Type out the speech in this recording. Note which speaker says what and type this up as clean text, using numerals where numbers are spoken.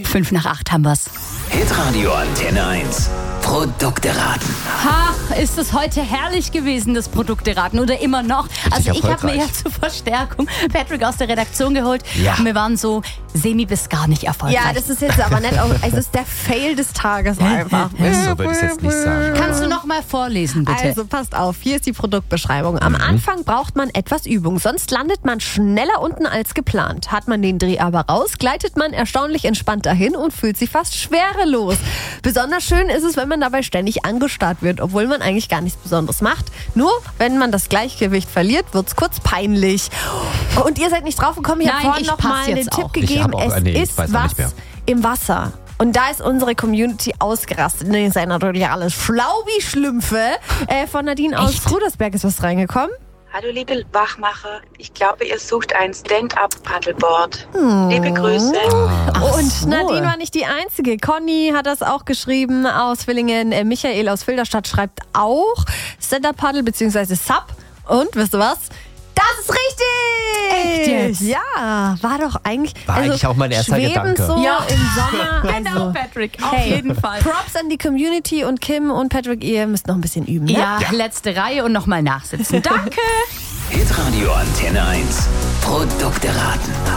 Speaker 1: 7:05 haben wir's.
Speaker 2: Hitradio Antenne 1. Produkte raten.
Speaker 1: Ist es heute herrlich gewesen, das Produkte raten, oder immer noch? Also ich habe mir ja zur Verstärkung Patrick aus der Redaktion geholt.
Speaker 3: Ja.
Speaker 1: Und wir waren so semi bis gar nicht erfolgreich.
Speaker 4: Ja, das ist jetzt aber nicht, also es ist der Fail des Tages einfach.
Speaker 3: So würde ich es jetzt nicht sagen.
Speaker 1: Kannst du noch mal vorlesen, bitte?
Speaker 4: Also passt auf, hier ist die Produktbeschreibung. Am Anfang braucht man etwas Übung, sonst landet man schneller unten als geplant. Hat man den Dreh aber raus, gleitet man erstaunlich entspannt dahin und fühlt sich fast schwerelos. Besonders schön ist es, wenn man dabei ständig angestarrt wird, obwohl man eigentlich gar nichts Besonderes macht. Nur, wenn man das Gleichgewicht verliert, wird es kurz peinlich. Und ihr seid nicht drauf gekommen, ich habe
Speaker 1: Nein,
Speaker 4: vorhin
Speaker 1: ich
Speaker 4: noch mal
Speaker 1: pass
Speaker 4: einen
Speaker 1: jetzt
Speaker 4: Tipp
Speaker 1: auch.
Speaker 4: gegeben.
Speaker 3: Ich hab auch-
Speaker 4: Es
Speaker 3: nee, ich
Speaker 4: ist
Speaker 3: weiß auch
Speaker 4: was
Speaker 3: nicht mehr.
Speaker 4: im Wasser. Und da ist unsere Community ausgerastet. Nee, sei natürlich alles schlau wie Schlümpfe. Von Nadine aus
Speaker 1: Echt?
Speaker 4: Rudersberg ist was reingekommen.
Speaker 5: Hallo liebe Wachmacher, ich glaube, ihr sucht ein Stand-up-Paddleboard. Liebe Grüße.
Speaker 4: Und
Speaker 1: so.
Speaker 4: Nadine war nicht die Einzige. Conny hat das auch geschrieben aus Villingen. Michael aus Filderstadt schreibt auch Stand-up-Paddle bzw. Sub. Und wisst ihr was? Das ist richtig!
Speaker 1: Echt jetzt?
Speaker 4: Ja, war doch eigentlich...
Speaker 3: War eigentlich auch mein erster
Speaker 4: schwebend
Speaker 3: Gedanke.
Speaker 4: so
Speaker 1: Ja.
Speaker 4: im Sommer.
Speaker 1: Genau, Patrick, auf
Speaker 4: Hey,
Speaker 1: jeden Fall.
Speaker 4: Props an die Community und Kim und Patrick, ihr müsst noch ein bisschen üben. Ne?
Speaker 1: Ja, letzte Reihe und nochmal nachsitzen. Danke.
Speaker 2: Hitradio Antenne 1. Produkte raten.